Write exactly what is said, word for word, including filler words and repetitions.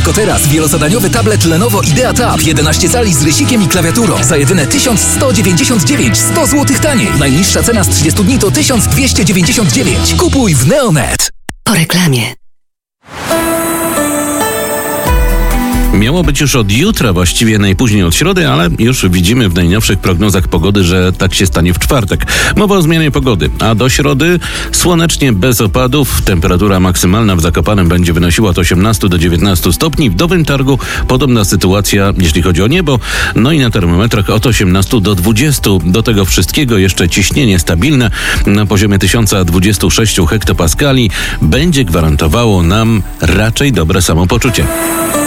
Tylko teraz wielozadaniowy tablet Lenovo Idea Tab jedenaście cali z rysikiem i klawiaturą za jedyne tysiąc sto dziewięćdziesiąt dziewięć, sto złotych taniej. Najniższa cena z trzydziestu dni to tysiąc dwieście dziewięćdziesiąt dziewięć. Kupuj w Neonet. Po reklamie. Miało być już od jutra, właściwie najpóźniej od środy, ale już widzimy w najnowszych prognozach pogody, że tak się stanie w czwartek. Mowa o zmianie pogody, a do środy słonecznie bez opadów. Temperatura maksymalna w Zakopanem będzie wynosiła od osiemnastu do dziewiętnastu stopni. W Nowym Targu podobna sytuacja, jeśli chodzi o niebo. No i na termometrach od osiemnastu do dwudziestu. Do tego wszystkiego jeszcze ciśnienie stabilne na poziomie tysiąc dwadzieścia sześć hektopaskali będzie gwarantowało nam raczej dobre samopoczucie.